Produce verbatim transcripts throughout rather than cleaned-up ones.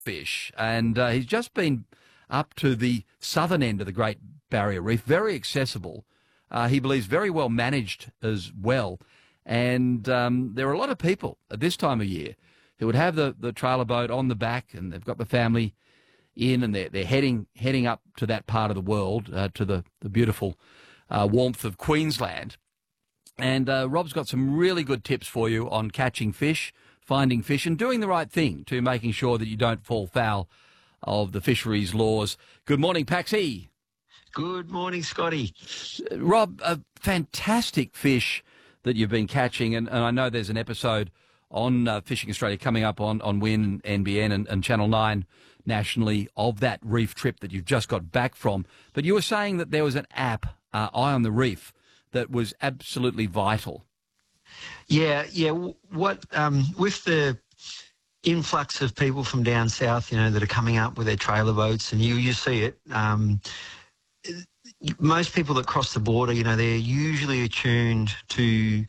fish, and uh, he's just been up to the southern end of the Great Barrier Reef, very accessible. Uh, he believes very well managed as well. And um, there are a lot of people at this time of year who would have the, the trailer boat on the back, and they've got the family in, and they're, they're heading heading up to that part of the world, uh, to the, the beautiful uh, warmth of Queensland. And uh, Rob's got some really good tips for you on catching fish, finding fish, and doing the right thing to making sure that you don't fall foul of the fisheries laws. Good morning, Paxi. Good morning, Scotty. Rob, a fantastic fish that you've been catching, and, and I know there's an episode on uh, Fishing Australia coming up on, on Win, N B N and, and Channel nine nationally of that reef trip that you've just got back from. But you were saying that there was an app, uh, Eye on the Reef, that was absolutely vital. Yeah, yeah. What um, with the influx of people from down south, you know, that are coming up with their trailer boats, and you you see it. Um, most people that cross the border, you know, they're usually attuned to,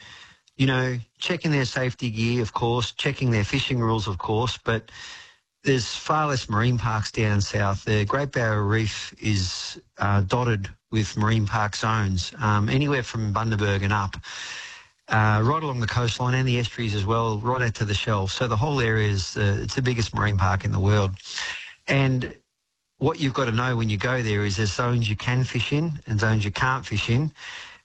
you know, checking their safety gear, of course, checking their fishing rules, of course, but there's far less marine parks down south. The Great Barrier Reef is uh, dotted with marine park zones, um, anywhere from Bundaberg and up, uh, right along the coastline and the estuaries as well, right out to the shelf. So the whole area is uh, it's the biggest marine park in the world. And what you've got to know when you go there is there's zones you can fish in and zones you can't fish in.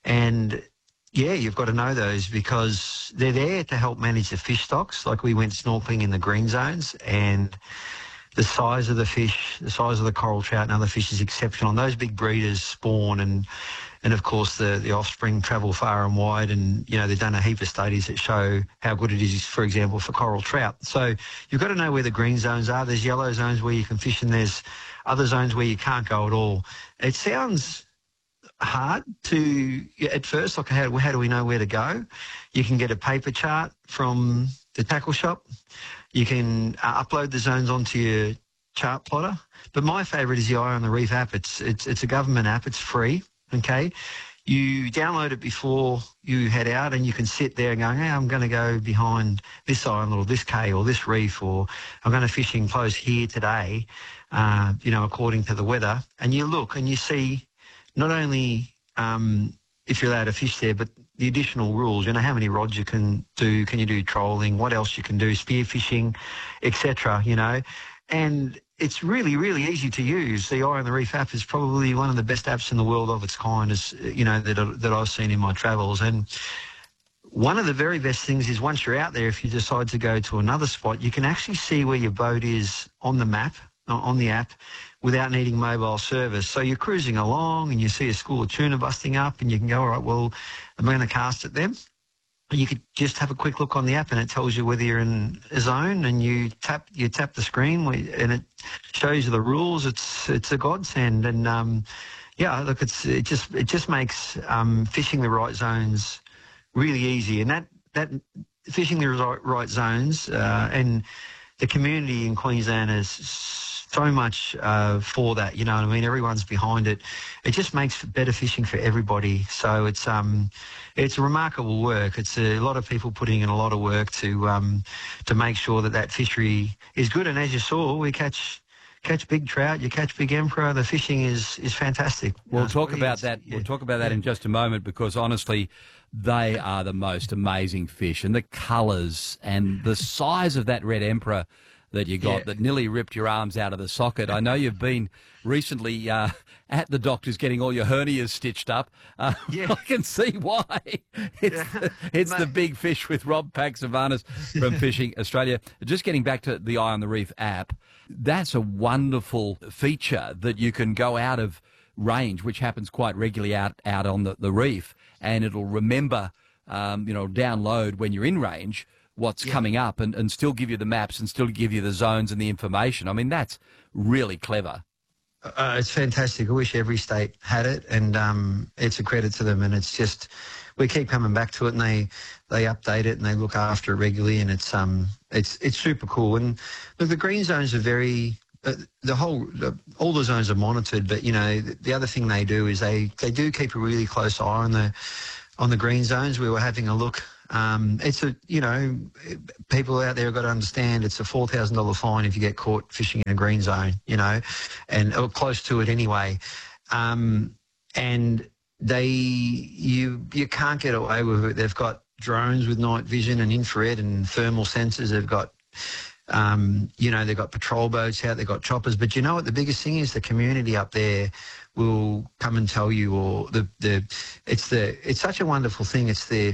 And yeah, you've got to know those because they're there to help manage the fish stocks. Like we went snorkeling in the green zones, and the size of the fish, the size of the coral trout and other fish is exceptional. And those big breeders spawn, and and of course the, the offspring travel far and wide. And, you know, they've done a heap of studies that show how good it is, for example, for coral trout. So you've got to know where the green zones are. There's yellow zones where you can fish, and there's other zones where you can't go at all. It sounds hard to, at first, like how, how do we know where to go? You can get a paper chart from the tackle shop. You can uh, upload the zones onto your chart plotter. But my favourite is the Eye on the Reef app. It's, it's, it's a government app. It's free, okay? You download it before you head out, and you can sit there and go, hey, I'm going to go behind this island or this cay or this reef, or I'm going to fishing close here today, uh, you know, according to the weather. And you look and you see not only um, if you're allowed to fish there, but the additional rules, you know, how many rods you can do, can you do trolling, what else you can do, spear fishing, et cetera, you know. And it's really, really easy to use. The Eye on the Reef app is probably one of the best apps in the world of its kind, as you know, that, that I've seen in my travels. And one of the very best things is once you're out there, if you decide to go to another spot, you can actually see where your boat is on the map, on the app, without needing mobile service. So you're cruising along and you see a school of tuna busting up, and you can go, all right, well, I'm going to cast at them. You could just have a quick look on the app, and it tells you whether you're in a zone, and you tap you tap the screen and it shows you the rules. It's it's a godsend, and um, yeah, look, it's it just it just makes um, fishing the right zones really easy, and that that fishing the right, right zones uh, and the community in Queensland is so much uh, for that, you know what I mean? Everyone's behind it. It just makes better fishing for everybody. So it's um, it's remarkable work. It's a lot of people putting in a lot of work to um, to make sure that that fishery is good. And as you saw, we catch catch big trout, you catch big emperor. The fishing is is fantastic. We'll uh, talk about that. Yeah. We'll talk about that in just a moment, because honestly, they are the most amazing fish, and the colours and the size of that red emperor that you got, yeah, that nearly ripped your arms out of the socket. I know you've been recently uh, at the doctor's getting all your hernias stitched up. Uh, yeah. I can see why. It's, yeah. the, it's the big fish with Rob Paxavanis from Fishing Australia. Just getting back to the Eye on the Reef app, that's a wonderful feature that you can go out of range, which happens quite regularly out, out on the, the reef, and it'll remember, um, you know, download when you're in range what's yeah. coming up, and, and still give you the maps and still give you the zones and the information. I mean, that's really clever. Uh, it's fantastic. I wish every state had it, and um, it's a credit to them. And it's just, we keep coming back to it, and they they update it and they look after it regularly, and it's um it's it's super cool. And look, the green zones are very. Uh, the whole, the, all the zones are monitored, but you know the, the other thing they do is they they do keep a really close eye on the on the green zones. We were having a look Um, it's a, you know, people out there have got to understand it's a four thousand dollars fine if you get caught fishing in a green zone, you know, and or close to it anyway. Um, and they, you, you can't get away with it. They've got drones with night vision and infrared and thermal sensors. They've got, um, you know, they've got patrol boats out, they've got choppers. But you know what? The biggest thing is the community up there will come and tell you, or the, the, it's the, it's such a wonderful thing. It's the,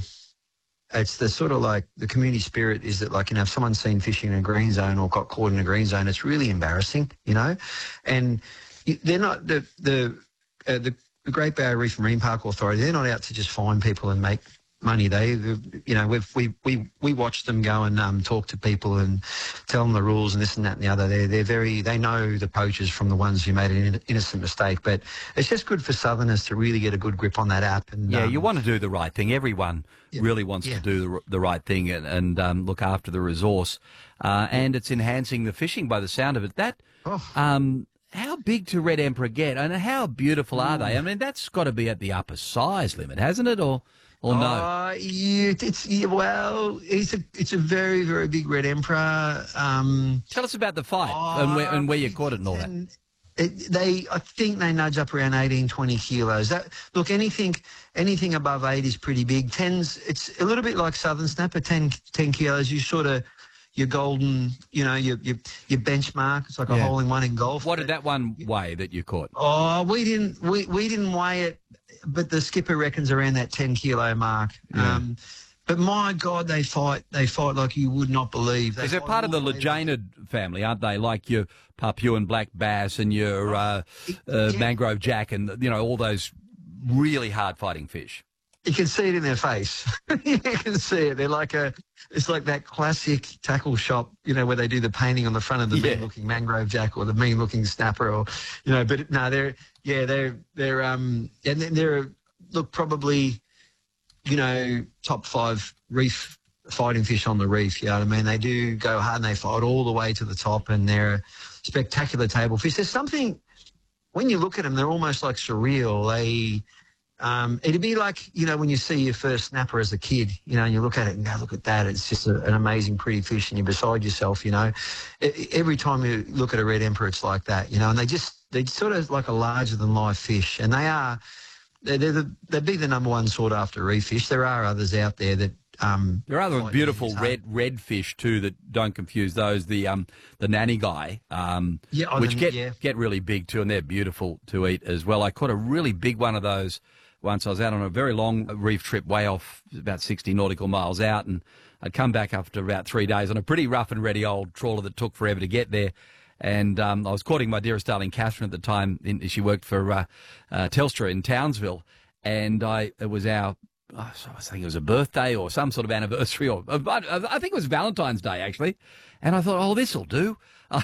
it's the sort of like the community spirit is that, like, you know, if someone's seen fishing in a green zone or got caught in a green zone, it's really embarrassing, you know, and they're not the, the, uh, the, the Great Barrier Reef Marine Park Authority, they're not out to just fine people and make money. They, you know, we've, we we we watch them go and um, talk to people and tell them the rules and this and that and the other. They're they're very they know the poachers from the ones who made an innocent mistake. But it's just good for Southerners to really get a good grip on that app. And yeah, um, you want to do the right thing. Everyone yeah, really wants yeah. to do the, the right thing and, and um, look after the resource, uh, and it's enhancing the fishing by the sound of it. That. Oh. Um, How big do Red Emperor get, and how beautiful are they? I mean, that's got to be at the upper size limit, hasn't it, or or no? Uh, yeah, it's yeah, well, it's a it's a very very big Red Emperor. Um, Tell us about the fight uh, and, where, and where you caught it and all that. It, they, I think they nudge up around eighteen, twenty kilos. That look, anything anything above eight is pretty big. Tens, it's a little bit like Southern Snapper. ten, ten kilos. You sort of your golden, you know, your your, your benchmark. It's like a Yeah. hole in one in golf. What did that one weigh that you caught? Oh, we didn't we, we didn't weigh it, but the skipper reckons around that ten kilo mark. Yeah. Um, but my God, they fight. They fight like you would not believe. They Is it fight part of the all way- Lejanid family, aren't they? Like your Papuan black bass and your uh, uh, Yeah. mangrove jack and, you know, all those really hard fighting fish. You can see it in their face. You can see it. They're like a, it's like that classic tackle shop, you know, where they do the painting on the front of the Yeah. mean-looking mangrove jack or the mean-looking snapper, or, you know. But no, they're yeah, they're they're um and then they're look probably, you know, top five reef fighting fish on the reef. You know what I mean? They do go hard and they fight all the way to the top, and they're spectacular table fish. There's something when you look at them, they're almost like surreal. They Um, it'd be like, you know, when you see your first snapper as a kid, you know, and you look at it and go, look at that. It's just a, an amazing, pretty fish, and you're beside yourself, you know. E- every time you look at a Red Emperor, it's like that, you know, and they just, they're sort of like a larger-than-life fish, and they are, they're, they're the, they'd be the number one sought-after reef fish. There are others out there that... Um, There are other fight beautiful these, uh, red red fish too that don't confuse those. The um the nanny guy, um, Yeah, oh, which the- get yeah. get really big too, and they're beautiful to eat as well. I caught a really big one of those once. I was out on a very long reef trip, way off, about sixty nautical miles out, and I'd come back after about three days on a pretty rough and ready old trawler that took forever to get there. And um, I was courting my dearest darling Catherine at the time. In, she worked for uh, uh, Telstra in Townsville, and I it was our. Oh, so I was thinking it was a birthday or some sort of anniversary, or I think it was Valentine's Day, actually. And I thought, oh, this'll do.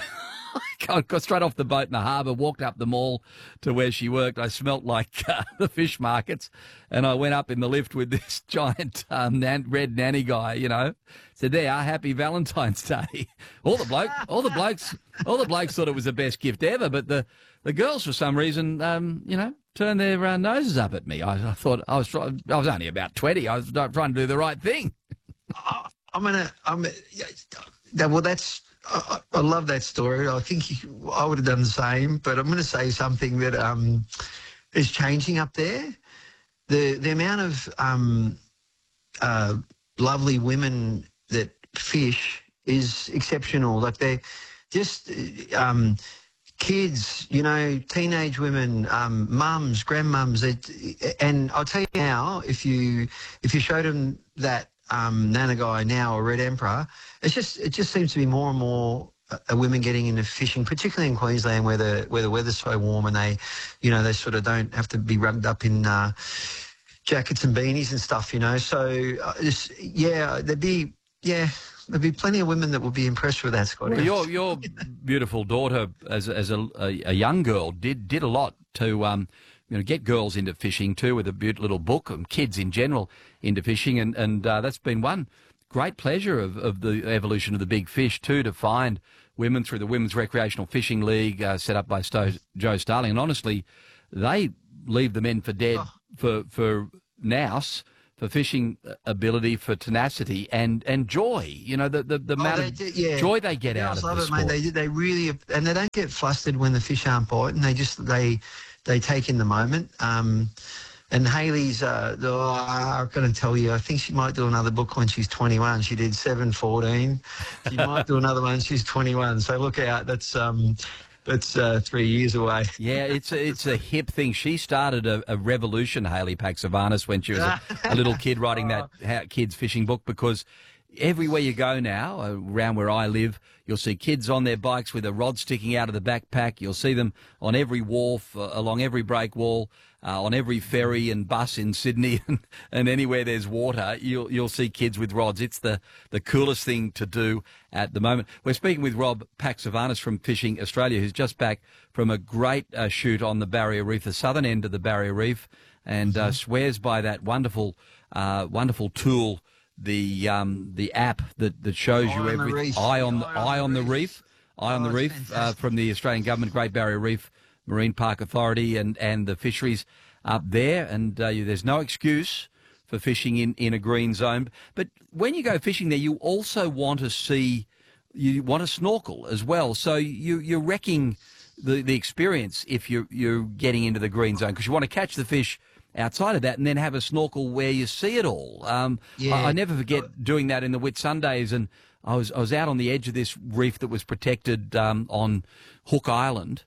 I got straight off the boat in the harbour, walked up the mall to where she worked. I smelt like uh, the fish markets, and I went up in the lift with this giant um, nan- red nanny guy, you know. Said, there, happy Valentine's Day. All the bloke, all the blokes, all the blokes thought it was the best gift ever, but the, the girls, for some reason, um, you know, turned their uh, noses up at me. I, I thought I was try- I was only about twenty. I was trying to do the right thing. I'm gonna. I'm. Yeah, well, that's. I, I love that story. I think you, I would have done the same. But I'm going to say something that um, is changing up there. The the amount of um, uh, lovely women that fish is exceptional. Like they're just um, kids, you know, teenage women, um, mums, grandmums. It, and I'll tell you now, if you if you showed them that um, Nana guy now or Red Emperor, it's just it just seems to be more and more uh, women getting into fishing, particularly in Queensland where the where the weather's so warm, and they, you know, they sort of don't have to be rugged up in uh, jackets and beanies and stuff, you know. So uh, just, yeah, there'd be yeah. There'd be plenty of women that would be impressed with that, Scotty. Well, your your beautiful daughter, as as a, a, a young girl, did did a lot to um, you know, get girls into fishing too, with a beautiful little book, and kids in general into fishing, and and uh, that's been one great pleasure of, of the evolution of the big fish too, to find women through the Women's Recreational Fishing League uh, set up by Sto- Joe Starling, and honestly, they leave the men for dead Oh. for for nous for fishing ability, for tenacity and, and joy. You know, the, the, the Oh, amount they of do, yeah. joy they get Yeah, out I of love the it, sport. mate. They they really and they don't get flustered when the fish aren't biting. They just they they take in the moment. Um, and Hayley's, uh, oh, I'm going to tell you, I think she might do another book when she's twenty-one. She did seven fourteen. She might do another one. She's twenty-one. So look out. That's um, that's uh, three years away. Yeah, it's a, it's a hip thing. She started a, a revolution, Hayley Paxavanis, when she was a, a little kid writing that how, kids' fishing book, because everywhere you go now, around where I live, you'll see kids on their bikes with a rod sticking out of the backpack. You'll see them on every wharf, uh, along every break wall, uh, on every ferry and bus in Sydney, and, and anywhere there's water, you'll you'll see kids with rods. It's the, the coolest thing to do at the moment. We're speaking with Rob Paxavanis from Fishing Australia, who's just back from a great uh, shoot on the Barrier Reef, the southern end of the Barrier Reef, and uh, swears by that wonderful, uh, wonderful tool, the um, the app that, that shows Eye you on the every Reef. eye on The the eye on the reef, eye on Oh, the it's reef uh, fantastic. from the Australian Government, Great Barrier Reef Marine Park Authority, and, and the fisheries up there. And uh, you, there's no excuse for fishing in, in a green zone. But when you go fishing there, you also want to see, you want to snorkel as well. So you you're wrecking the, the experience if you're you're getting into the green zone, because you want to catch the fish outside of that and then have a snorkel where you see it all. Um, Yeah. I, I never forget doing that in the Whitsundays, and I was I was out on the edge of this reef that was protected um, on Hook Island,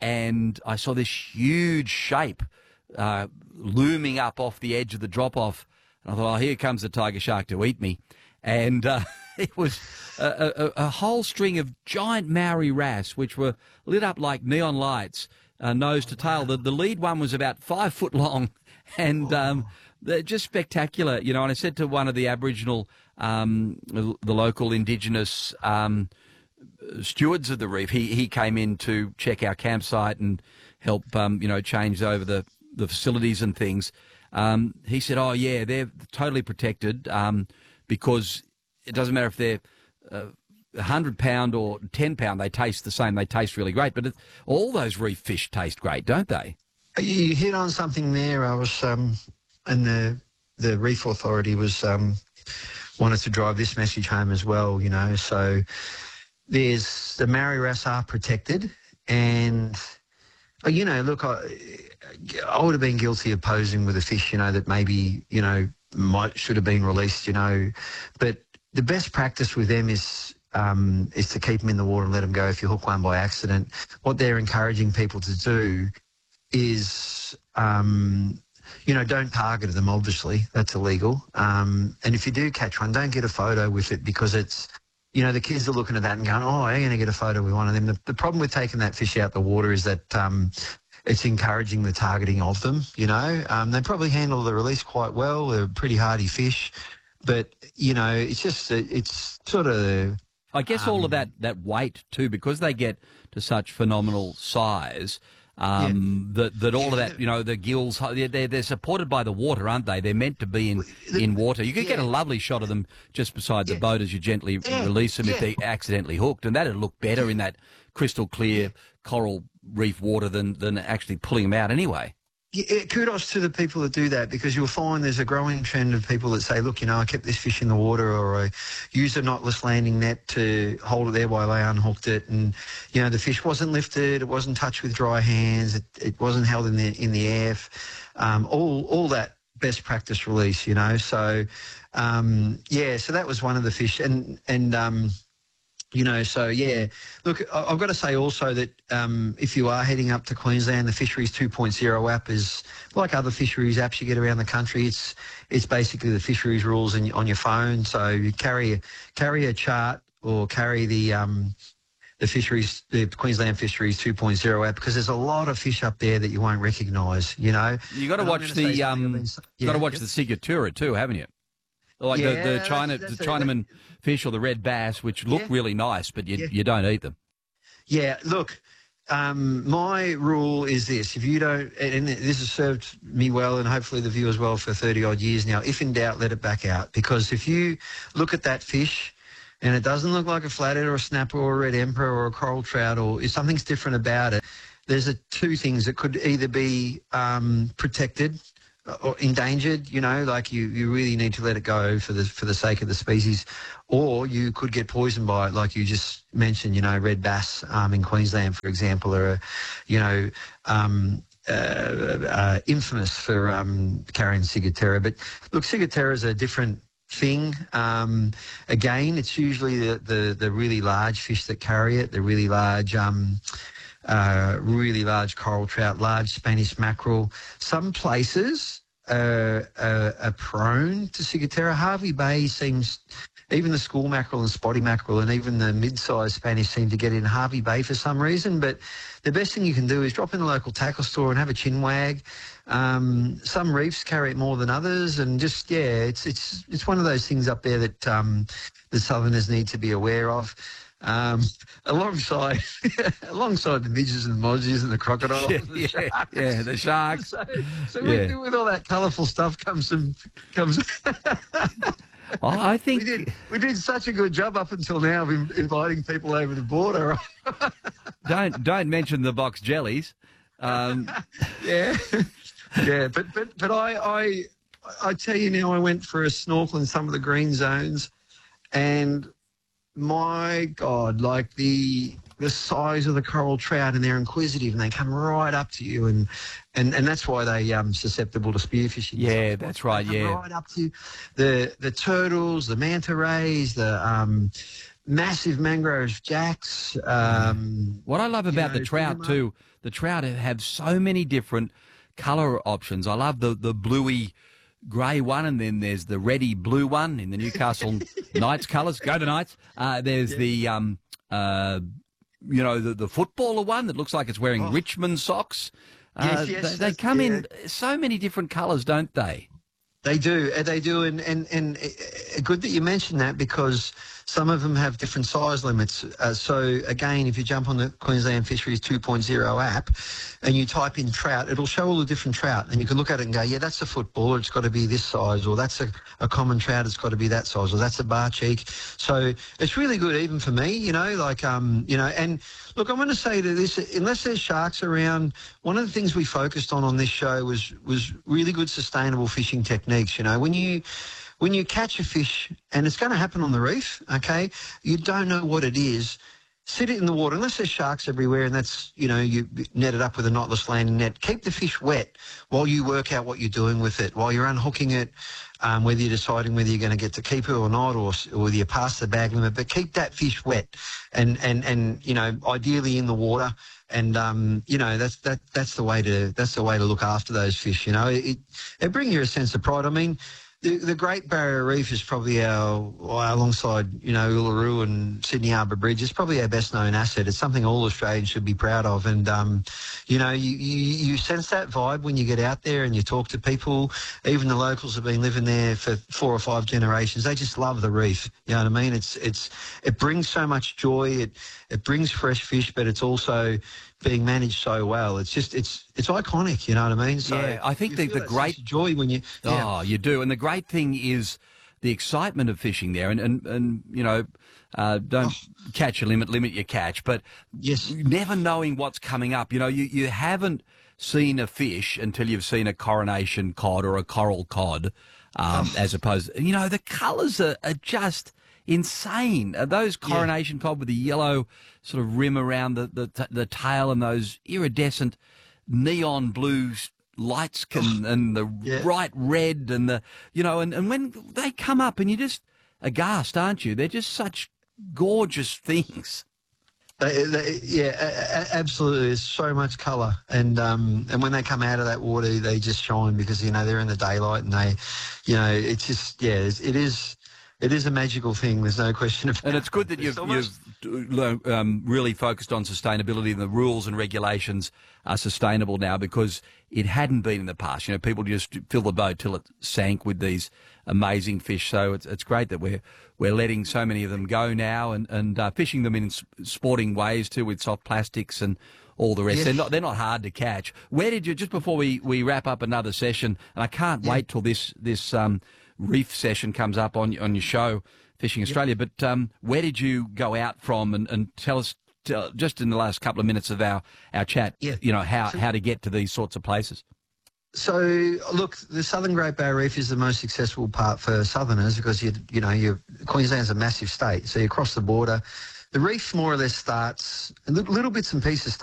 and I saw this huge shape uh, looming up off the edge of the drop-off. And I thought, oh, here comes the tiger shark to eat me. And uh, it was a, a, a whole string of giant Maori wrasse, which were lit up like neon lights, uh, nose to tail. The, the lead one was about five foot long, and um, they're just spectacular. You know, and I said to one of the Aboriginal, um, the local Indigenous um, stewards of the reef, he, he came in to check our campsite and help, um, you know, change over the, the facilities and things. Um, he said, oh, yeah, they're totally protected um, because it doesn't matter if they're uh, one hundred pound or ten pound, they taste the same. They taste really great. But it, all those reef fish taste great, don't they? You hit on something there. I was, um, and the the Reef Authority was um, wanted to drive this message home as well. You know, so there's the Maori wrasse are protected, and oh, you know, look, I, I would have been guilty of posing with a fish, you know, that maybe you know might should have been released, you know, but the best practice with them is. Um, is to keep them in the water and let them go if you hook one by accident. What they're encouraging people to do is, um, you know, don't target them, obviously. That's illegal. Um, and if you do catch one, don't get a photo with it, because it's, you know, the kids are looking at that and going, oh, I'm going to get a photo with one of them. The, the problem with taking that fish out the water is that um, it's encouraging the targeting of them, you know. Um, they probably handle the release quite well. They're pretty hardy fish. But, you know, it's just, it's sort of... I guess all of that, that weight too, because they get to such phenomenal size, um, yeah. that, that all of that, you know, the gills, they're, they're supported by the water, aren't they? They're meant to be in, in water. You could yeah. get a lovely shot of them just beside yeah. the boat as you gently yeah. release them yeah. if they're accidentally hooked. And that'd look better in that crystal clear coral reef water than, than actually pulling them out anyway. Yeah, kudos to the people that do that, because you'll find there's a growing trend of people that say, look, you know, I kept this fish in the water, or I used a knotless landing net to hold it there while I unhooked it, and, you know, the fish wasn't lifted, it wasn't touched with dry hands, it, it wasn't held in the in the air, um, all all that best practice release, you know. So, um, yeah, so that was one of the fish, and and um, you know, so yeah. Look, I've got to say also that um, if you are heading up to Queensland, the Fisheries two point oh app is like other fisheries apps you get around the country. It's it's basically the fisheries rules in, on your phone. So you carry carry a chart or carry the um, the fisheries, the Queensland Fisheries two point oh app, because there's a lot of fish up there that you won't recognise. You know, you got to watch the um, been, you got to watch yep. the Cigatura too, haven't you? Like yeah, the, the China, that's, that's the Chinaman fish or the red bass, which look yeah. really nice, but you, yeah. you don't eat them. Yeah, look, um, my rule is this. If you don't, and this has served me well and hopefully the viewers well for thirty-odd years now, if in doubt, let it back out. Because if you look at that fish and it doesn't look like a flathead or a snapper or a red emperor or a coral trout, or if something's different about it, there's a, two things. It could either be um, protected, or endangered, you know, like you, you really need to let it go for the for the sake of the species, or you could get poisoned by it, like you just mentioned. You know, red bass um, in Queensland, for example, are, you know, um, uh, uh, infamous for um, carrying ciguatera. But look, ciguatera is a different thing. Um, again, it's usually the, the the really large fish that carry it, the really large. Um, Uh, really large coral trout, large Spanish mackerel. Some places uh, are, are prone to ciguatera. Harvey Bay seems, even the school mackerel and spotty mackerel and even the mid-sized Spanish seem to get in Harvey Bay for some reason. But the best thing you can do is drop in the local tackle store and have a chin wag. Um, some reefs carry it more than others, and just yeah, it's it's it's one of those things up there that um, the southerners need to be aware of. Um, alongside alongside the midges and the mozzies and the crocodiles, Yeah, and the yeah, sharks. yeah, the sharks. So, so Yeah. with, with all that colourful stuff comes some comes. I I think we did we did such a good job up until now of in, inviting people over the border. don't don't mention the box jellies. Um, Yeah, yeah, but but but I I I tell you now, I went for a snorkel in some of the green zones, and my God, like the the size of the coral trout, and they're inquisitive and they come right up to you, and and, and that's why they um susceptible to spearfishing. Yeah, that's right, They come yeah. right up to you. the the turtles, the manta rays, the um massive mangrove jacks. Um, What I love you about know, the trout pick 'em up. too, the trout have so many different colour options. I love the the bluey grey one, and then there's the reddy blue one in the Newcastle Knights colours. Go the Knights. Uh, there's the um uh you know the the footballer one that looks like it's wearing Oh. Richmond socks. Uh, Yes, yes, they, they that's- come yeah. in so many different colours, don't they? They do, uh, they do, and and and uh, good that you mentioned that, because some of them have different size limits. Uh, so again, if you jump on the Queensland Fisheries two point oh app and you type in trout, it'll show all the different trout, and you can look at it and go, yeah, that's a footballer, it's got to be this size, or that's a, a common trout, it's got to be that size, or that's a bar cheek. So it's really good, even for me, you know, like um, you know, and look, I'm going to say to this, unless there's sharks around, one of the things we focused on on this show was was really good sustainable fishing techniques. You know, when you when you catch a fish, and it's going to happen on the reef, okay, you don't know what it is, sit it in the water, unless there's sharks everywhere, and that's, you know, you net it up with a knotless landing net. Keep the fish wet while you work out what you're doing with it, while you're unhooking it, um, whether you're deciding whether you're going to get to keep it or not, or, or whether you pass the bag limit, but keep that fish wet and, and, and you know, ideally in the water. And um, you know, that's that that's the way to that's the way to look after those fish. You know, it it brings you a sense of pride. I mean, the the Great Barrier Reef is probably our, alongside, you know, Uluru and Sydney Harbour Bridge, it's probably our best known asset. It's something all Australians should be proud of. And um, you know, you, you you sense that vibe when you get out there and you talk to people. Even the locals have been living there for four or five generations. They just love the reef. You know what I mean? It's it's it brings so much joy. It it brings fresh fish, but it's also being managed so well. It's just it's it's iconic. You know what I mean? So Yeah, I think you the- feel the that great- sense of joy when you. Yeah. Oh, you do. And the great thing is the excitement of fishing there, and, and, and you know, uh, don't catch your limit, limit your catch, but Yes. never knowing what's coming up. You know, you, you haven't seen a fish until you've seen a coronation cod or a coral cod, um, as opposed, you know, the colours are, are just insane. Uh, those coronation cod with the yellow sort of rim around the, the, the tail, and those iridescent neon blue lights can, and the Yeah. bright red, and the, you know, and, and when they come up and you're just aghast, aren't you? They're just such gorgeous things. They, they, yeah, a, a, absolutely. There's so much colour, and um, and when they come out of that water, they just shine, because you know they're in the daylight, and they, you know, it's just yeah, it's, it is. It is a magical thing. There's no question about it. And it's good that you've, almost- you've um, really focused on sustainability, and the rules and regulations are sustainable now, because it hadn't been in the past. You know, people just fill the boat till it sank with these amazing fish. So it's it's great that we're we're letting so many of them go now, and and uh, fishing them in s- sporting ways too, with soft plastics and all the rest. Yes. They're not they're not hard to catch. Where did you, just before we, we wrap up another session, and I can't Yeah. wait till this this um, reef session comes up on on your show, Fishing Australia. But um, where did you go out from, and, and tell us, tell, just in the last couple of minutes of our, our chat, Yeah. you know, how, So- how to get to these sorts of places? So, look, the Southern Great Barrier Reef is the most accessible part for southerners because, you you know, you Queensland's a massive state. So you cross the border. The reef more or less starts, little bits and pieces